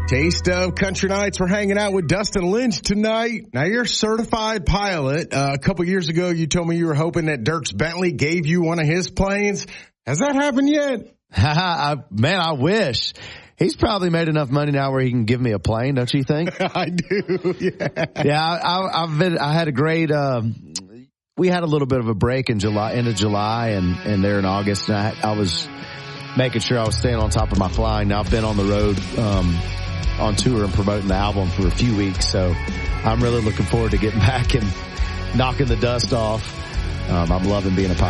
Taste of Country Nights. We're hanging out with Dustin Lynch tonight. Now, you're a certified pilot. A couple years ago, you told me you were hoping that Dierks Bentley gave you one of his planes. Has that happened yet? Man, I wish. He's probably made enough money now where he can give me a plane, don't you think? I do, yeah. Yeah, I had a great, we had a little bit of a break in July, end of July and there in August. And I was making sure I was staying on top of my flying. Now I've been on the road, on tour and promoting the album for a few weeks. So I'm really looking forward to getting back and knocking the dust off. I'm loving being a pilot.